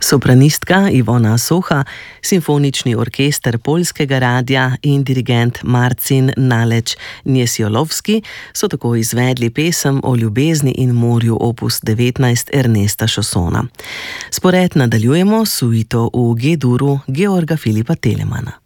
Sopranistka Ivona Socha, simfonični orkester Poljskega radia in dirigent Marcin Nalec-Niesjolovski so tako izvedli pesem o ljubezni in morju opus 19 Ernesta Chaussona. Spored nadaljujemo s suito v G-duru Georga Filipa Telemana.